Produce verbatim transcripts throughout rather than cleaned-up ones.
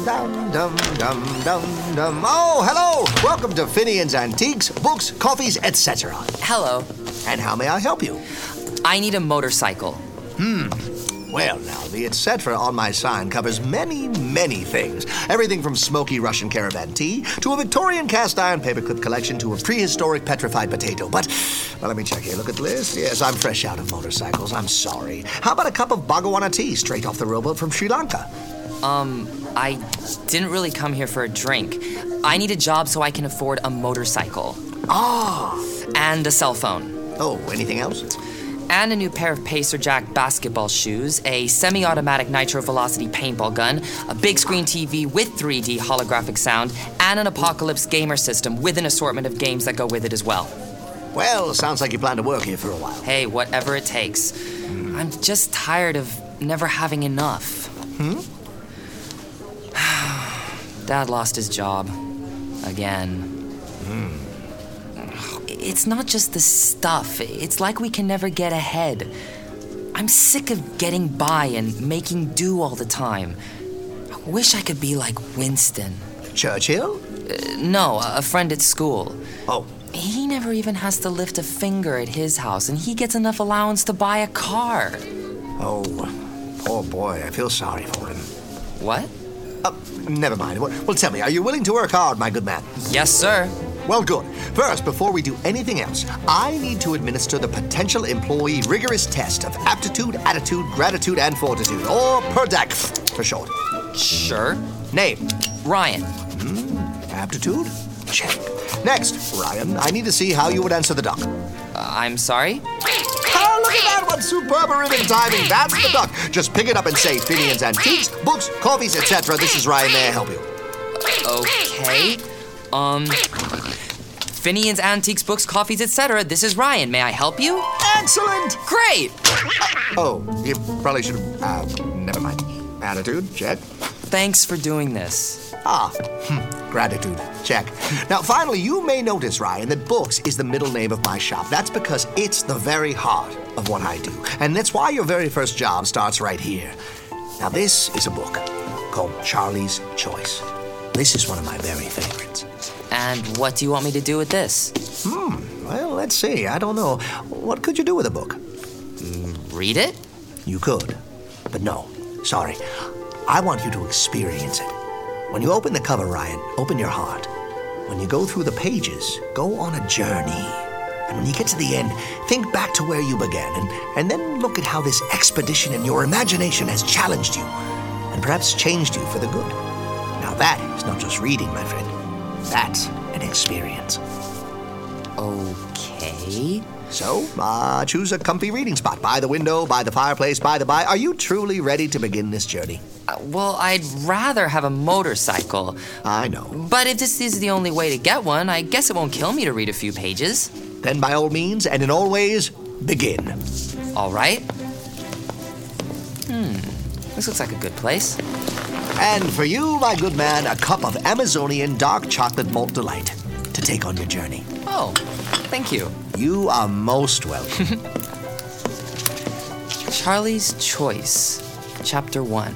Dum, dum, dum, dum, dum. Oh, hello! Welcome to Finian's Antiques, Books, Coffees, et cetera. Hello. And how may I help you? I need a motorcycle. Hmm. Well, now, the et cetera on my sign covers many, many things. Everything from smoky Russian caravan tea to a Victorian cast iron paperclip collection to a prehistoric petrified potato. But, well, let me check here. Look at the list. Yes, I'm fresh out of motorcycles. I'm sorry. How about a cup of Bhagwana tea straight off the rowboat from Sri Lanka? Um, I didn't really come here for a drink. I need a job so I can afford a motorcycle. Ah. And a cell phone. Oh, anything else? And a new pair of Pacer Jack basketball shoes, a semi-automatic Nitro Velocity paintball gun, a big screen T V with three D holographic sound, and an Apocalypse gamer system with an assortment of games that go with it as well. Well, sounds like you plan to work here for a while. Hey, whatever it takes. Mm. I'm just tired of never having enough. Hmm? Dad lost his job. Again. Hmm. It's not just the stuff. It's like we can never get ahead. I'm sick of getting by and making do all the time. I wish I could be like Winston. Churchill? Uh, no, a friend at school. Oh. He never even has to lift a finger at his house, and he gets enough allowance to buy a car. Oh, poor boy. I feel sorry for him. What? Uh, never mind. Well, well, tell me, are you willing to work hard, my good man? Yes, sir. Well, good. First, before we do anything else, I need to administer the potential employee rigorous test of aptitude, attitude, gratitude, and fortitude, or PERDAC for short. Sure. Name? Ryan. Hmm. Aptitude? Check. Next, Ryan, I need to see how you would answer the duck. Uh, I'm sorry? Oh, look at that one! Superb rhythm timing. That's the duck. Just pick it up and say, Finian's Antiques, Books, Coffees, et cetera. This is Ryan. May I help you? Okay. Um... Finian's Antiques, Books, Coffees, et cetera. This is Ryan. May I help you? Excellent! Great! Uh, oh, you probably should have... Uh, never mind. Attitude, check. Thanks for doing this. Ah, hm, gratitude, check. Now, finally, you may notice, Ryan, that Books is the middle name of my shop. That's because it's the very heart of what I do. And that's why your very first job starts right here. Now, this is a book called Charlie's Choice. This is one of my very favorites. And what do you want me to do with this? Hmm, well, let's see. I don't know. What could you do with a book? Mm, read it? You could. But no, sorry. I want you to experience it. When you open the cover, Ryan, open your heart. When you go through the pages, go on a journey. And when you get to the end, think back to where you began, and, and then look at how this expedition in your imagination has challenged you, and perhaps changed you for the good. Now that is not just reading, my friend. That's an experience. Okay. So, uh, choose a comfy reading spot. By the window, by the fireplace, by the by. Are you truly ready to begin this journey? Uh, well, I'd rather have a motorcycle. I know. But if this is the only way to get one, I guess it won't kill me to read a few pages. Then by all means, and in all ways, begin. All right. Hmm. This looks like a good place. And for you, my good man, a cup of Amazonian dark chocolate malt delight to take on your journey. Oh, thank you. You are most welcome. Charlie's Choice, Chapter one.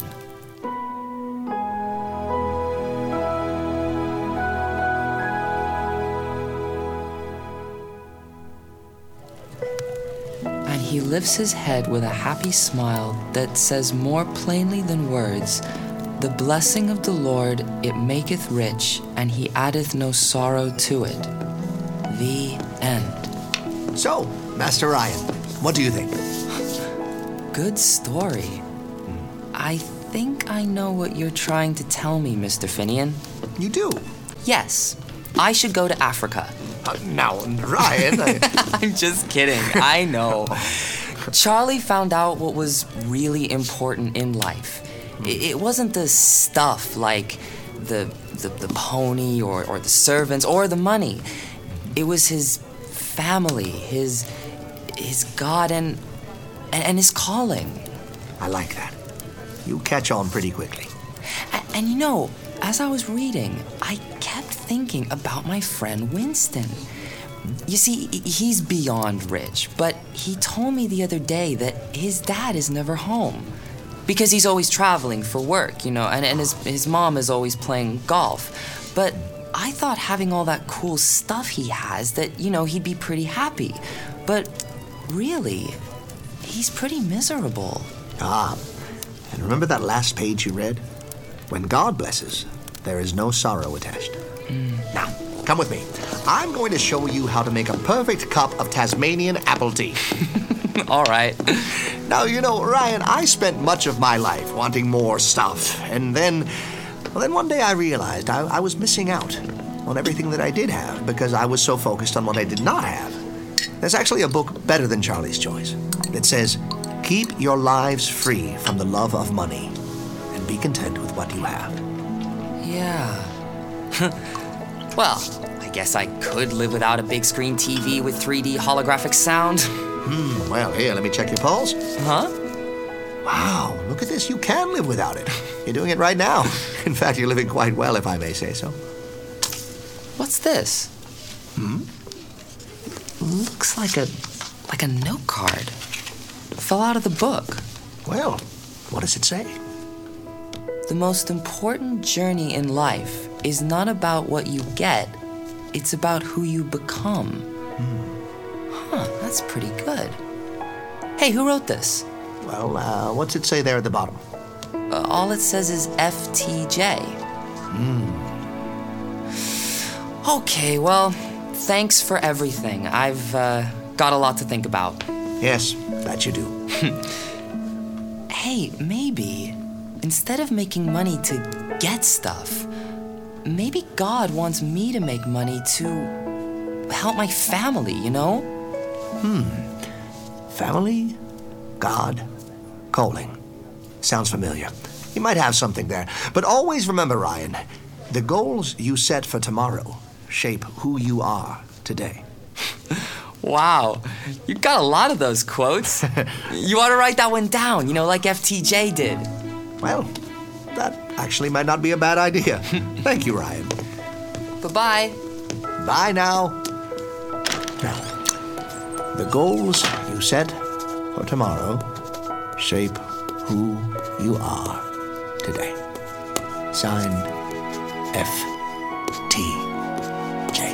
And he lifts his head with a happy smile that says more plainly than words, "The blessing of the Lord, it maketh rich, and he addeth no sorrow to it." The end. So, Master Ryan, what do you think? Good story. I think I know what you're trying to tell me, Mister Finian. You do? Yes, I should go to Africa. Uh, now, Ryan... I... I'm just kidding, I know. Charlie found out what was really important in life. It wasn't the stuff like the the, the pony or, or the servants or the money. It was his family, his his God, and and his calling. I like that. You catch on pretty quickly. And, and you know, as I was reading, I kept thinking about my friend Winston. You see, he's beyond rich, but he told me the other day that his dad is never home. because he's always traveling for work, you know, and, and his, his mom is always playing golf. But I thought having all that cool stuff he has that, you know, he'd be pretty happy. But really, he's pretty miserable. Ah, and remember that last page you read? When God blesses, there is no sorrow attached. Mm. Now, come with me. I'm going to show you how to make a perfect cup of Tasmanian apple tea. All right. Now, you know, Ryan, I spent much of my life wanting more stuff. And then, well, then one day I realized I, I was missing out on everything that I did have because I was so focused on what I did not have. There's actually a book better than Charlie's Choice that says, keep your lives free from the love of money and be content with what you have. Yeah. Well, I guess I could live without a big screen T V with three D holographic sound. Hmm, well, here, let me check your pulse. Huh? Wow, look at this. You can live without it. You're doing it right now. In fact, you're living quite well, if I may say so. What's this? Hmm? Looks like a like a note card. Fell out of the book. Well, what does it say? The most important journey in life is not about what you get, it's about who you become. Hmm. Huh, that's pretty good. Hey, who wrote this? Well, uh, what's it say there at the bottom? Uh, all it says is F T J. Hmm. Okay, well, thanks for everything. I've uh, got a lot to think about. Yes, that you do. Hey, maybe, instead of making money to get stuff, maybe God wants me to make money to help my family, you know? Hmm. Family, God, calling. Sounds familiar. You might have something there. But always remember, Ryan, the goals you set for tomorrow shape who you are today. Wow, you got a lot of those quotes. You ought to write that one down, you know, like F T J did. Well, that actually might not be a bad idea. Thank you, Ryan. Bye-bye. Bye now. Now, the goals you set for tomorrow shape who you are today. Signed, F T J.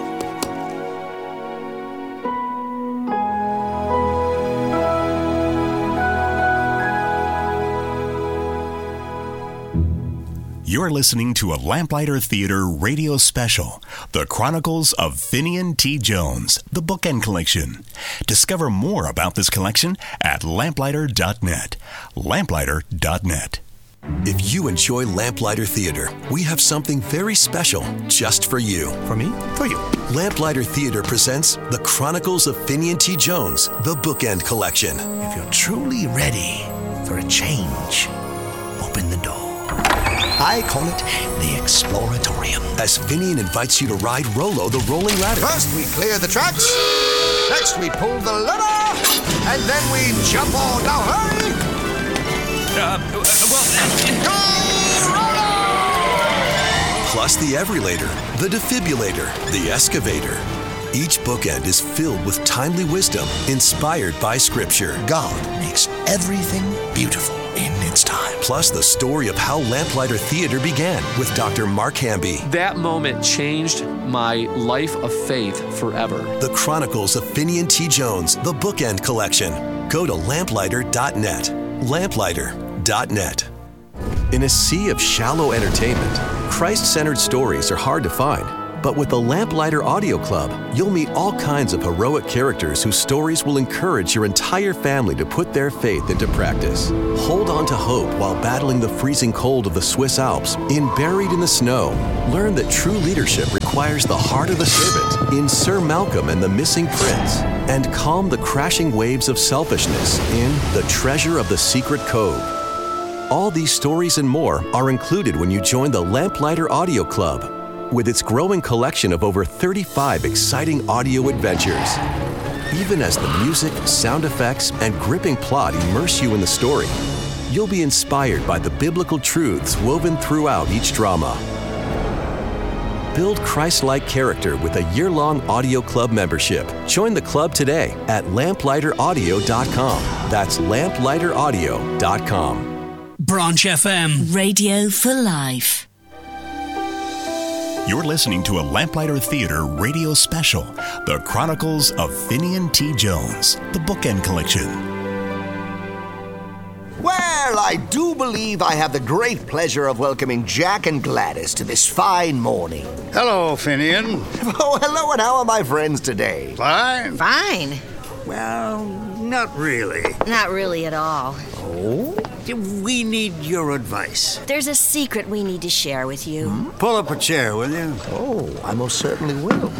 You're listening to a Lamplighter Theater radio special, The Chronicles of Finian T. Jones, the Bookend Collection. Discover more about this collection at lamplighter dot net. lamplighter dot net. If you enjoy Lamplighter Theater, we have something very special just for you. For me? For you. Lamplighter Theater presents The Chronicles of Finian T. Jones, the Bookend Collection. If you're truly ready for a change, open the door. I call it the Exploratorium. As Finian invites you to ride Rollo the Rolling Ladder. First we clear the tracks, next we pull the lever, and then we jump on. Now hurry! Uh, well... Go, Rollo! Plus the Everylator, the Defibrillator, the Excavator. Each bookend is filled with timely wisdom inspired by Scripture. God makes everything beautiful in its time. Plus the story of how Lamplighter Theater began with Doctor Mark Hamby. That moment changed my life of faith forever. The Chronicles of Finian T. Jones, the Bookend Collection. Go to lamplighter dot net. lamplighter dot net. In a sea of shallow entertainment, Christ-centered stories are hard to find. But with the Lamplighter Audio Club, you'll meet all kinds of heroic characters whose stories will encourage your entire family to put their faith into practice. Hold on to hope while battling the freezing cold of the Swiss Alps in Buried in the Snow. Learn that true leadership requires the heart of a servant in Sir Malcolm and the Missing Prince. And calm the crashing waves of selfishness in The Treasure of the Secret Cove. All these stories and more are included when you join the Lamplighter Audio Club. With its growing collection of over thirty-five exciting audio adventures. Even as the music, sound effects, and gripping plot immerse you in the story, you'll be inspired by the biblical truths woven throughout each drama. Build Christ-like character with a year-long audio club membership. Join the club today at lamplighter audio dot com. That's lamplighter audio dot com. Branch F M. Radio for life. You're listening to a Lamplighter Theater radio special, The Chronicles of Finian T. Jones, the Bookend Collection. Well, I do believe I have the great pleasure of welcoming Jack and Gladys to this fine morning. Hello, Finian. Oh, hello, and how are my friends today? Fine? Fine. Well, not really. Not really at all. Oh? We need your advice. There's a secret we need to share with you. Hmm? Pull up a chair, will you? Oh, I most certainly will.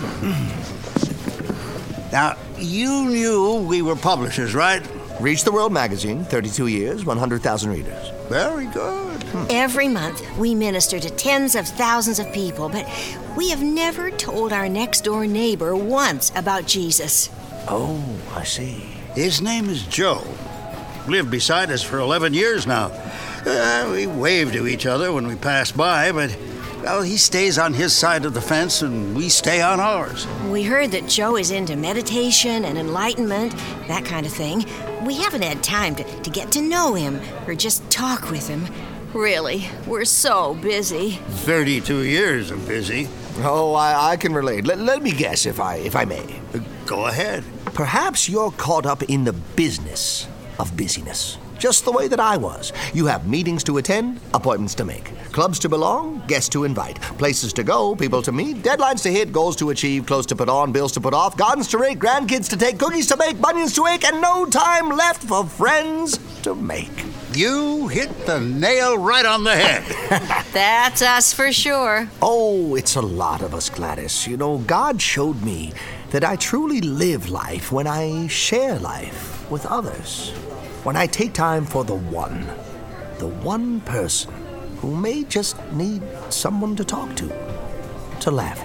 Now, you knew we were publishers, right? Reach the World magazine, thirty-two years, one hundred thousand readers. Very good. Hmm. Every month, we minister to tens of thousands of people, but we have never told our next-door neighbor once about Jesus. Oh, I see. His name is Joe. Lived beside us for eleven years now. Uh, we wave to each other when we pass by, but, well, he stays on his side of the fence and we stay on ours. We heard that Joe is into meditation and enlightenment, that kind of thing. We haven't had time to, to get to know him or just talk with him. Really, we're so busy. thirty-two years of busy. Oh, I, I can relate. Let, let me guess, if I, if I may. Go ahead. Perhaps you're caught up in the business of busyness, just the way that I was. You have meetings to attend, appointments to make, clubs to belong, guests to invite, places to go, people to meet, deadlines to hit, goals to achieve, clothes to put on, bills to put off, gardens to rake, grandkids to take, cookies to make, bunions to ache, and no time left for friends to make. You hit the nail right on the head. That's us for sure. Oh, it's a lot of us, Gladys. You know, God showed me that I truly live life when I share life with others. When I take time for the one, the one person who may just need someone to talk to, to laugh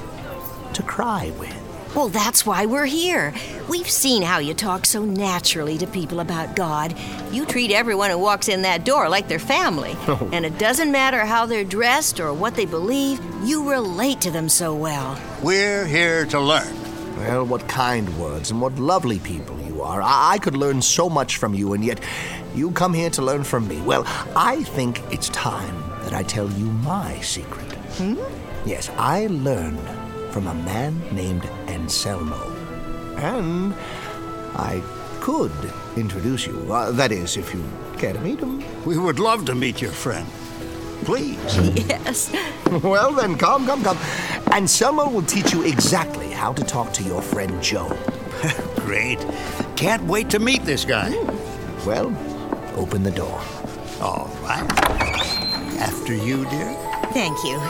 with, to cry with. Well, that's why we're here. We've seen how you talk so naturally to people about God. You treat everyone who walks in that door like their family. Oh. And it doesn't matter how they're dressed or what they believe, you relate to them so well. We're here to learn. Well, what kind words and what lovely people you are. I, I could learn so much from you, and yet you come here to learn from me. Well, I think it's time that I tell you my secret. Hmm? Yes, I learned from a man named Anselmo. And I could introduce you. Uh, that is, if you care to meet him. We would love to meet your friend. Please. Yes. Well, then, come, come, come. Anselmo will teach you exactly how to talk to your friend Joe. Great. Can't wait to meet this guy. Well, open the door. All right. After you, dear. Thank you.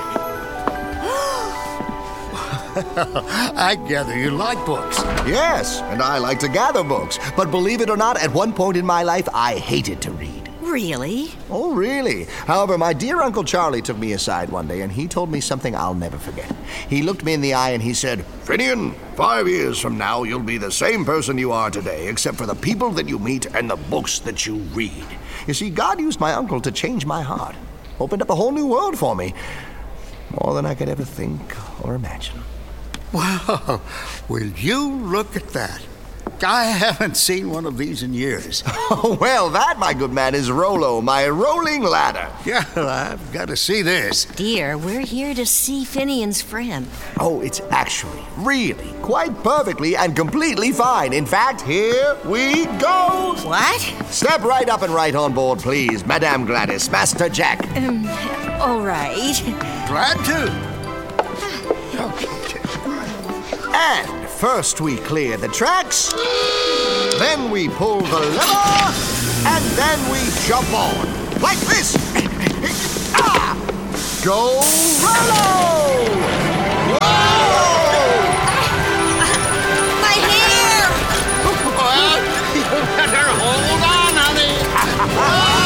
I gather you like books. Yes, and I like to gather books. But believe it or not, at one point in my life, I hated to read. Really? Oh, really? However, my dear Uncle Charlie took me aside one day, and he told me something I'll never forget. He looked me in the eye and he said, "Finian, five years from now, you'll be the same person you are today, except for the people that you meet and the books that you read." You see, God used my uncle to change my heart. Opened up a whole new world for me. More than I could ever think or imagine. Wow, will you look at that? I haven't seen one of these in years. Oh, well, that, my good man, is Rollo, my rolling ladder. Yeah, I've got to see this. Dear, we're here to see Finian's friend. Oh, it's actually, really, quite perfectly and completely fine. In fact, here we go. What? Step right up and right on board, please, Madame Gladys, Master Jack. Um, all right. Glad to. And first we clear the tracks, then we pull the lever, and then we jump on. Like this. Ah! Go Rollo! Whoa! My hair! Well, you better hold on, honey.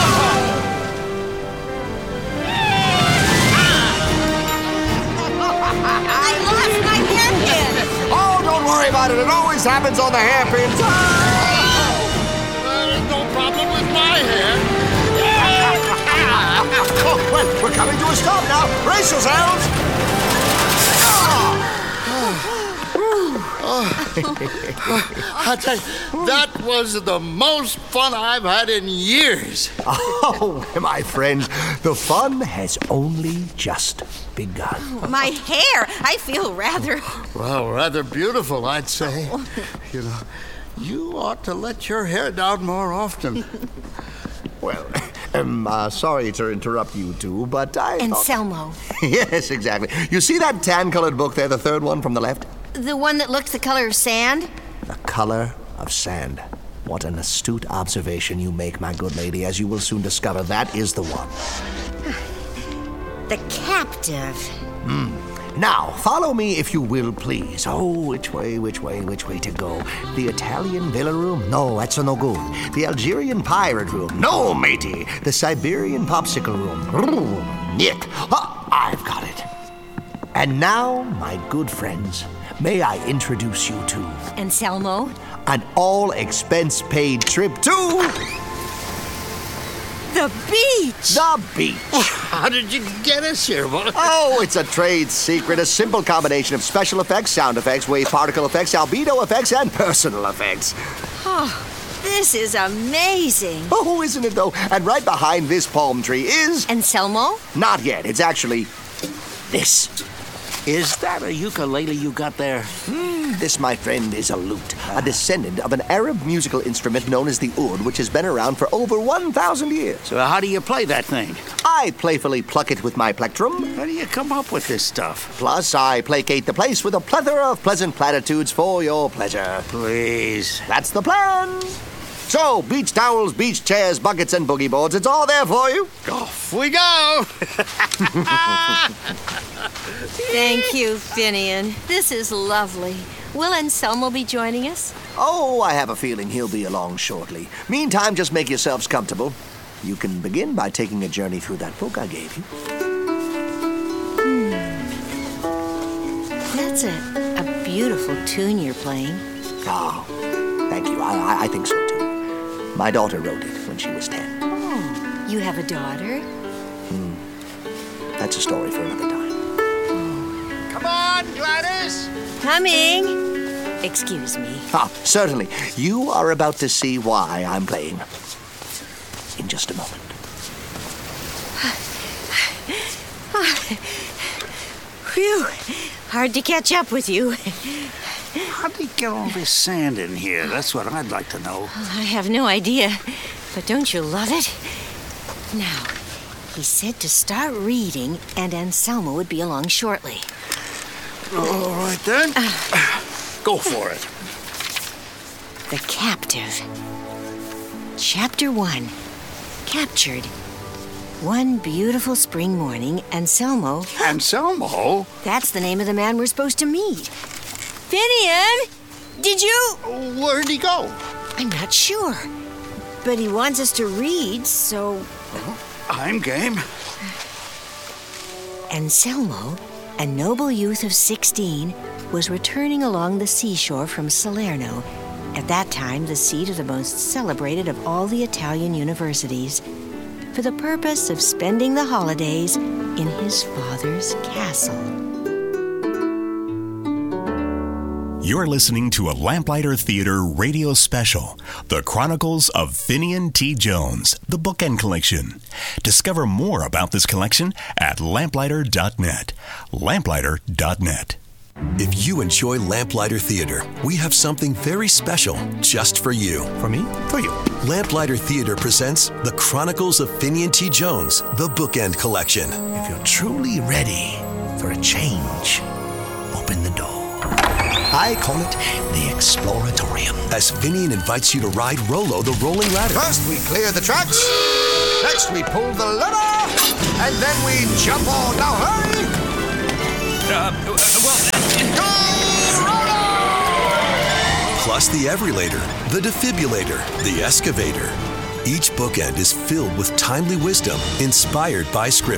I lost my hairpin! Oh, don't worry about it. It always happens on the hairpins. Well, there's no problem with my hair. Oh, well, we're coming to a stop now. Brace yourselves. Ah! Oh. I tell you, that was the most fun I've had in years. Oh, my friends, the fun has only just begun. My hair, I feel rather... Well, rather beautiful, I'd say. You know, you ought to let your hair down more often. Well, I'm uh, sorry to interrupt you two, but I Anselmo. thought... Yes, exactly. You see that tan-colored book there, the third one from the left? The one that looked the color of sand? The color of sand. What an astute observation you make, my good lady. As you will soon discover, that is the one. The captive. Hmm. Now, follow me if you will, please. Oh, which way, which way, which way to go? The Italian villa room? No, that's no good. The Algerian pirate room? No, matey. The Siberian popsicle room? Nick. Ah, I've got it. And now, my good friends, may I introduce you to... Anselmo? An all-expense-paid trip to... The beach! The beach! How did you get us here, boy? Oh, it's a trade secret. A simple combination of special effects, sound effects, wave particle effects, albedo effects, and personal effects. Oh, this is amazing. Oh, isn't it, though? And right behind this palm tree is... Anselmo? Not yet. It's actually... this. Is that a ukulele you got there? Mm, this, my friend, is a lute, a descendant of an Arab musical instrument known as the oud, which has been around for over one thousand years. So how do you play that thing? I playfully pluck it with my plectrum. How do you come up with this stuff? Plus, I placate the place with a plethora of pleasant platitudes for your pleasure. Please. That's the plan. So, beach towels, beach chairs, buckets, and boogie boards, it's all there for you. Off we go! Thank you, Finian. This is lovely. Will Anselmo be joining us? Oh, I have a feeling he'll be along shortly. Meantime, just make yourselves comfortable. You can begin by taking a journey through that book I gave you. Hmm. That's a, a beautiful tune you're playing. Oh, thank you. I, I, I think so, too. My daughter wrote it when she was ten. Oh, you have a daughter? Hmm. That's a story for another time. Oh. Come on, Gladys! Coming! Excuse me. Ah, certainly. You are about to see why I'm playing. In just a moment. Phew. Hard to catch up with you. How did he get all this sand in here? That's what I'd like to know. I have no idea. But don't you love it? Now, he said to start reading, and Anselmo would be along shortly. All right, then. Uh, Go for it. The Captive. Chapter one. Captured. One beautiful spring morning, Anselmo... Anselmo? That's the name of the man we're supposed to meet. Finian! Did you... Where'd he go? I'm not sure. But he wants us to read, so... Well, I'm game. Anselmo, a noble youth of sixteen, was returning along the seashore from Salerno, at that time the seat of the most celebrated of all the Italian universities, for the purpose of spending the holidays in his father's castle. You're listening to a Lamplighter Theater radio special, The Chronicles of Finian T. Jones, the Bookend Collection. Discover more about this collection at lamplighter dot net. lamplighter dot net. If you enjoy Lamplighter Theater, we have something very special just for you. For me? For you. Lamplighter Theater presents The Chronicles of Finian T. Jones, the Bookend Collection. If you're truly ready for a change, open the door. I call it the Exploratorium. As Finian invites you to ride Rollo the Rolling Ladder. First we clear the tracks, next we pull the lever, and then we jump on. Now hurry! Uh, well... Go, Rollo! Plus the Everlator, the Defibrillator, the Excavator. Each bookend is filled with timely wisdom inspired by scripture.